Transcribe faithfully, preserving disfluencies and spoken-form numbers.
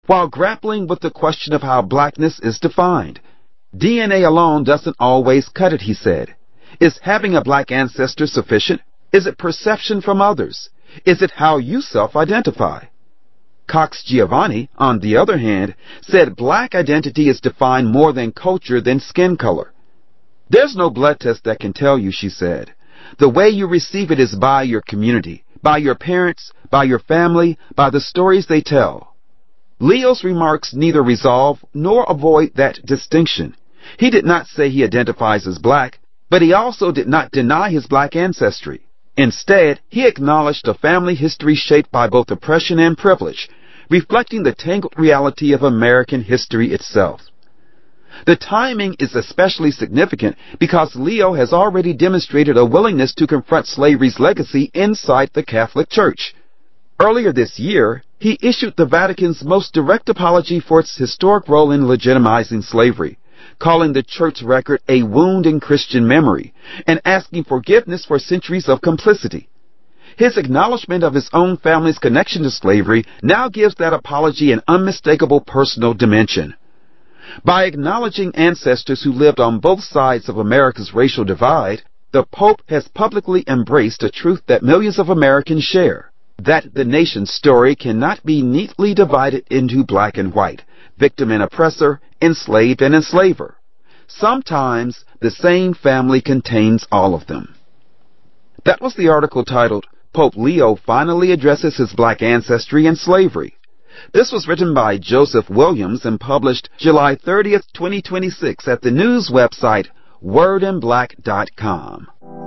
while grappling with the question of how blackness is defined. D N A alone doesn't always cut it, he said. Is having a black ancestor sufficient? Is it perception from others? Is it how you self-identify? Cox Giovanni, on the other hand, said black identity is defined more than culture than skin color. There's no blood test that can tell you, she said. The way you receive it is by your community, by your parents, by your family, by the stories they tell. Leo's remarks neither resolve nor avoid that distinction. He did not say he identifies as black, but he also did not deny his black ancestry. Instead, he acknowledged a family history shaped by both oppression and privilege, reflecting the tangled reality of American history itself. The timing is especially significant because Leo has already demonstrated a willingness to confront slavery's legacy inside the Catholic Church. Earlier this year, he issued the Vatican's most direct apology for its historic role in legitimizing slavery, calling the church record a wound in Christian memory and asking forgiveness for centuries of complicity. His acknowledgement of his own family's connection to slavery now gives that apology an unmistakable personal dimension. By acknowledging ancestors who lived on both sides of America's racial divide, the Pope has publicly embraced a truth that millions of Americans share, that the nation's story cannot be neatly divided into black and white, victim and oppressor, enslaved and enslaver. Sometimes the same family contains all of them. That was the article titled, Pope Leo Finally Addresses His Black Ancestry and Slavery. This was written by Joseph Williams and published July thirtieth, twenty twenty-six at the news website word and black dot com.